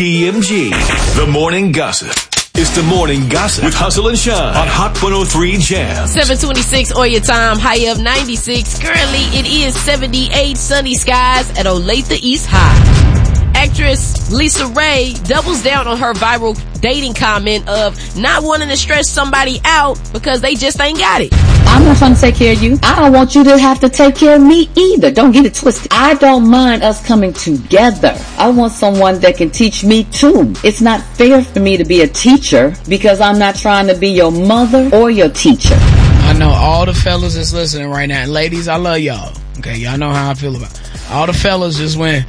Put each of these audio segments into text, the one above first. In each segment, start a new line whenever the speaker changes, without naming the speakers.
TMG, the morning gossip. It's the morning gossip with Hustle and Shine on Hot 103 Jam.
7:26 on your time, high of 96. Currently, it is 78 sunny skies at Olathe East High. Actress Lisa Ray doubles down on her viral dating comment of not wanting to stress somebody out because they just ain't got it.
I'm not trying to take care of you. I don't want you to have to take care of me either. Don't get it twisted. I don't mind us coming together. I want someone that can teach me too. It's not fair for me to be a teacher because I'm not trying to be your mother or your teacher.
I know all the fellas that's listening right now. And ladies, I love y'all. Okay, y'all know how I feel about it. All the fellas just went,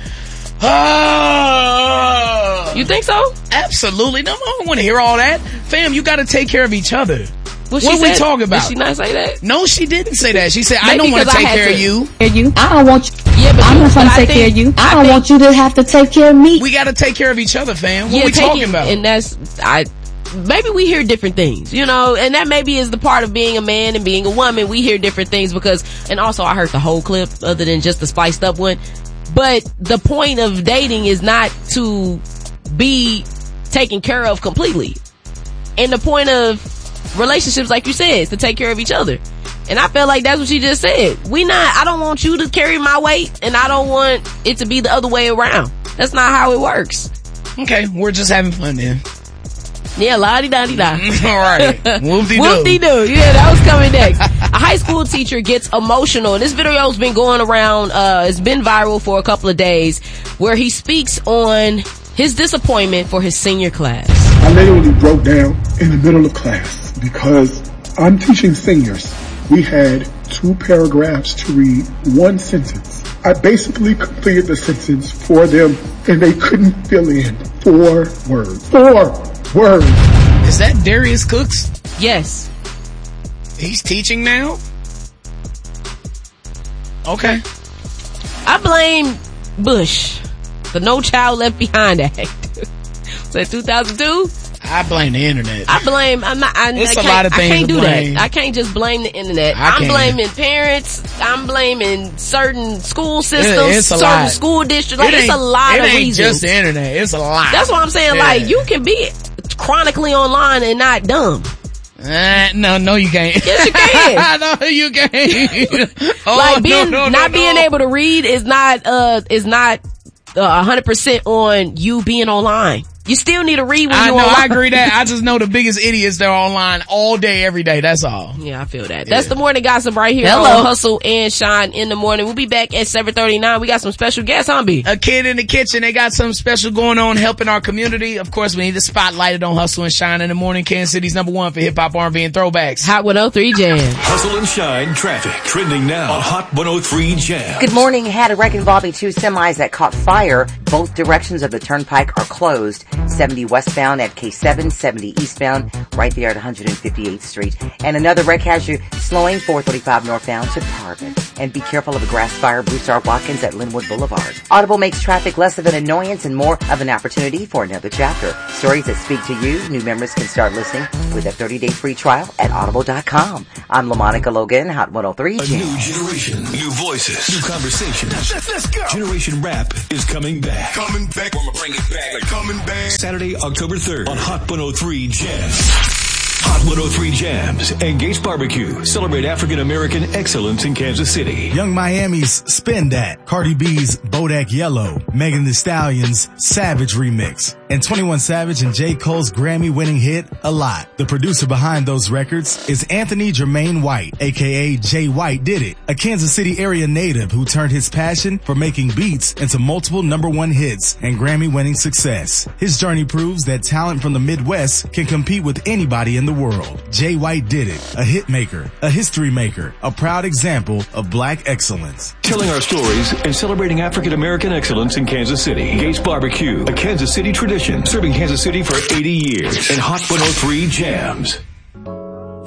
oh.
You think so?
Absolutely. No, I don't want to hear all that. Fam, you got to take care of each other. What
we
talking about?
Did she not say that?
No, she didn't say that. She said, I don't want to take care of you.
I don't want you. Yeah, but I'm not trying to take care of you. I don't want you to have to take care of me.
We got to take care of each other, fam. What are we talking about?
And maybe we hear different things, you know, and that maybe is the part of being a man and being a woman. We hear different things because, and also I heard the whole clip other than just the spiced up one. But the point of dating is not to be taken care of completely. And the point of relationships, like you said, is to take care of each other. And I feel like that's what she just said. I don't want you to carry my weight, and I don't want it to be the other way around. That's not how it works.
Okay, we're just having fun then.
Yeah, la-di-da-di-da.
Alright. Whoop-de-doo.
Whoop-de-doo. Yeah, that was coming next. A high school teacher gets emotional. This video's been going around, it's been viral for a couple of days, where he speaks on his disappointment for his senior class.
I literally broke down in the middle of class because I'm teaching seniors. We had 2 paragraphs to read, 1 sentence. I basically completed the sentence for them and they couldn't fill in 4 words. 4 words.
Is that Darius Cooks?
Yes.
He's teaching now? Okay.
I blame Bush. The No Child Left Behind Act. Was that 2002?
I blame the internet.
It's a lot of things I can't do that. I can't just blame the internet. I'm blaming parents. I'm blaming certain school systems, certain school districts. Like, it's a lot of reasons.
It ain't just the internet. It's a lot.
That's what I'm saying. Yeah. Like, you can be chronically online and not dumb.
No, you can't.
Yes, you can.
No, you can't.
Being able to read is not 100% on you being online. You still need to read when you're online.
I agree that. I just know the biggest idiots that are online all day, every day. That's all.
Yeah, I feel that. Yeah. That's the morning gossip right here on Hustle and Shine in the morning. We'll be back at 7:39. We got some special guests, huh, B?
A kid in the kitchen. They got something special going on, helping our community. Of course, we need to spotlight it on Hustle and Shine in the morning. Kansas City's #1 for hip hop, R&B, and throwbacks.
Hot 103 Jam.
Hustle and Shine traffic trending now on Hot 103 Jam.
Good morning. Had a wreck involving 2 semis that caught fire. Both directions of the turnpike are closed. 70 westbound at K7, 70 eastbound, right there at 158th Street. And another wreck has you slowing 435 northbound to Parvin. And be careful of a grass fire, Bruce R. Watkins at Linwood Boulevard. Audible makes traffic less of an annoyance and more of an opportunity for another chapter. Stories that speak to you. New members can start listening with a 30-day free trial at audible.com. I'm LaMonica Logan, Hot 103 Jam.
A new generation, new voices, new conversations. Let's go. Generation Rap is coming back.
Coming back. We're gonna bring it back. Coming back.
Saturday, October 3rd on Hot 103 Jams. Hot 103 Jams and Gates Barbecue celebrate African American excellence in Kansas City.
Young Miami's Spin That, Cardi B's Bodak Yellow, Megan Thee Stallion's Savage remix, and 21 Savage and J. Cole's Grammy-winning hit, A Lot. The producer behind those records is Anthony Jermaine White, aka Jay White Did It, a Kansas City area native who turned his passion for making beats into multiple #1 hits and Grammy-winning success. His journey proves that talent from the Midwest can compete with anybody in the world. Jay White Did It, a hit maker, a history maker, a proud example of black excellence.
Telling our stories and celebrating African American excellence in Kansas City. Gates Barbecue, a Kansas City tradition, serving Kansas City for 80 years. And Hot 103 Jams.